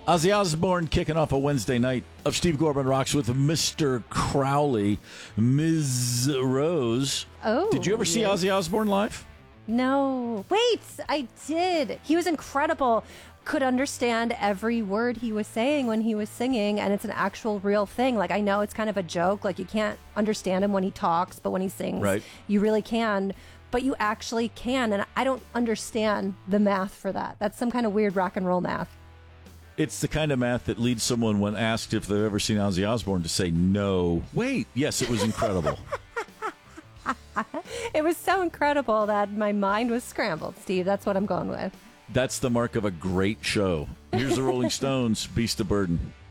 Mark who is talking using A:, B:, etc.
A: Ozzy Osbourne kicking off a Wednesday night of Steve Gorman Rocks with Mr. Crowley, Ms. Rose.
B: Oh,
A: did you ever see Ozzy Osbourne live?
B: No. Wait, I did. He was incredible. Could understand every word he was saying when he was singing, and it's an actual real thing. Like, I know it's kind of a joke. Like, you can't understand him when he talks, but when he sings, you really can. But you actually can, and I don't understand the math for that. That's some kind of weird rock and roll math.
A: It's the kind of math that leads someone, when asked if they've ever seen Ozzy Osbourne, to say no. Wait, yes, it was incredible.
B: It was so incredible that my mind was scrambled, Steve. That's what I'm going with.
A: That's the mark of a great show. Here's the Rolling Stones, Beast of Burden.